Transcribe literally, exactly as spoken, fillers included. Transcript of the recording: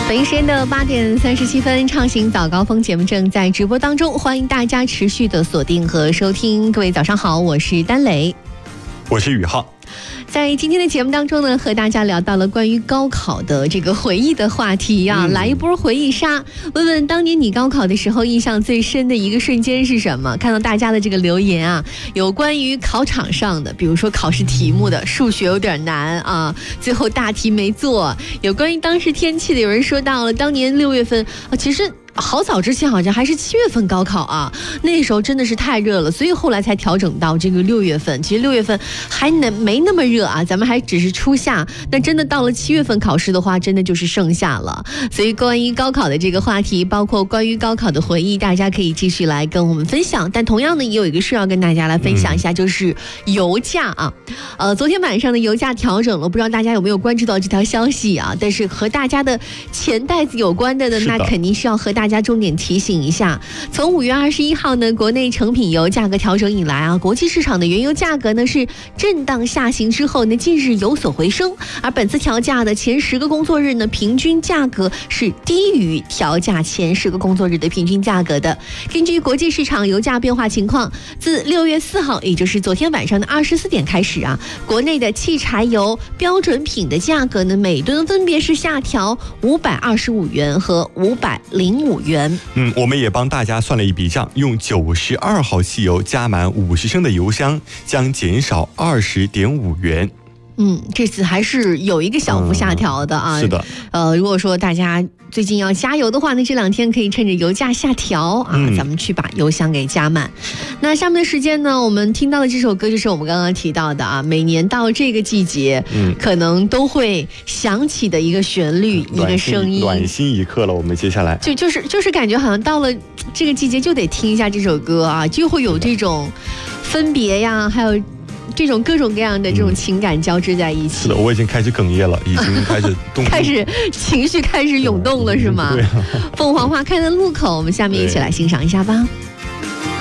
北京时间的八点三十七分，畅行早高峰节目正在直播当中，欢迎大家持续的锁定和收听。各位早上好，我是丹雷， 我是宇浩。 在今天的节目当中呢，和大家聊到了关于高考的这个回忆的话题啊，嗯、来一波回忆杀，问问当年你高考的时候印象最深的一个瞬间是什么？看到大家的这个留言啊，有关于考场上的，比如说考试题目的，数学有点难啊，最后大题没做；有关于当时天气的，有人说到了当年六月份啊，其实。好早之前好像还是七月份高考啊，那时候真的是太热了，所以后来才调整到这个六月份。其实六月份还能没那么热啊，咱们还只是初夏。那真的到了七月份考试的话，真的就是盛夏了。所以关于高考的这个话题，包括关于高考的回忆，大家可以继续来跟我们分享。但同样的，也有一个事要跟大家来分享一下，就是油价啊。呃，昨天晚上的油价调整了，不知道大家有没有关注到这条消息啊？但是和大家的钱袋子有关的呢，那肯定是要和大家。大家重点提醒一下，从五月二十一号呢，国内成品油价格调整以来啊，国际市场的原油价格呢是震荡下行之后呢，近日有所回升，而本次调价的前十个工作日呢，平均价格是低于调价前十个工作日的平均价格的。根据国际市场油价变化情况，自六月四号，也就是昨天晚上的二十四点开始啊，国内的汽柴油标准品的价格呢，每吨分别是下调五百二十五元和五百零五元。 嗯，我们也帮大家算了一笔账，用九十二号汽油加满五十升的油箱，将减少二十点五元。 嗯，这次还是有一个小幅下调的啊。 嗯、是的。 呃，如果说大家最近要加油的话呢，这两天可以趁着油价下调啊，嗯、咱们去把油箱给加满。那下面的时间呢，我们听到的这首歌就是我们刚刚提到的啊，每年到这个季节，嗯，可能都会响起的一个旋律，嗯、一个声音， 暖心一刻了。我们接下来就就是就是感觉好像到了这个季节就得听一下这首歌啊，就会有这种分别呀，还有。这种各种各样的这种情感交织在一起。嗯、 是的，我已经开始哽咽了，已经开始动开始情绪开始涌动了，是吗？ 对、啊。 凤凰花开的路口，我们下面一起来欣赏一下吧。